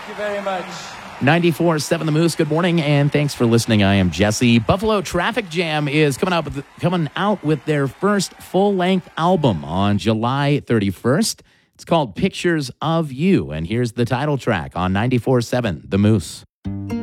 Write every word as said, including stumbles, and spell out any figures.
you very much. ninety-four point seven The Moose, good morning, and thanks for listening. I am Jesse. Buffalo Traffic Jam is coming out with, coming out with their first full-length album on July thirty-first. It's called Pictures of You, and here's the title track on ninety-four point seven The Moose.